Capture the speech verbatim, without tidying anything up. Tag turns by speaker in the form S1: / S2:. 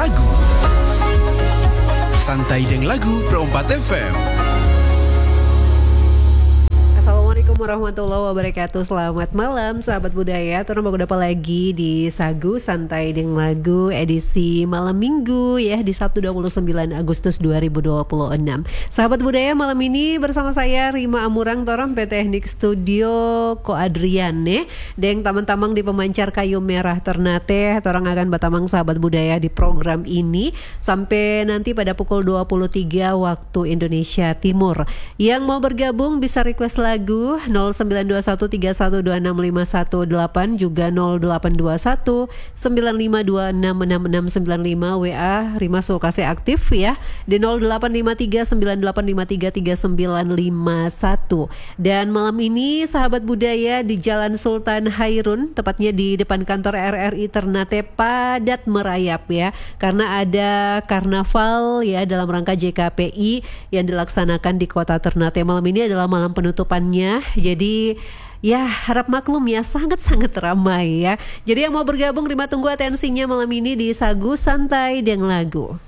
S1: lagu. Santai Deng Lagu Pro empat F M.
S2: Assalamualaikum warahmatullahi wabarakatuh. Selamat malam sahabat budaya. Turun bagu dapat lagi di Sagu Santai Deng Lagu edisi malam minggu ya, di Sabtu dua puluh sembilan Agustus dua ribu dua puluh enam. Sahabat budaya, malam ini bersama saya Rima Amurang Torong P Teknik Studio Ko Adrian nih. Deng tamang-tamang di pemancar kayu merah Ternate. Torong akan batamang sahabat budaya di program ini sampai nanti pada pukul dua puluh tiga waktu Indonesia Timur. Yang mau bergabung bisa request lagu nol sembilan dua satu tiga satu dua enam lima satu delapan, juga nol delapan dua satu sembilan lima dua enam enam enam sembilan lima. W A Rima Sulkase aktif ya di nol delapan lima tiga sembilan delapan lima tiga tiga sembilan lima satu. Dan malam ini sahabat budaya di Jalan Sultan Hairun, tepatnya di depan kantor R R I Ternate, padat merayap ya, karena ada karnaval ya dalam rangka J K P I yang dilaksanakan di kota Ternate. Malam ini adalah malam penutupannya, jadi ya harap maklum ya, sangat-sangat ramai ya. Jadi yang mau bergabung Rima tunggu atensinya malam ini di Sagu Santai Deng Lagu.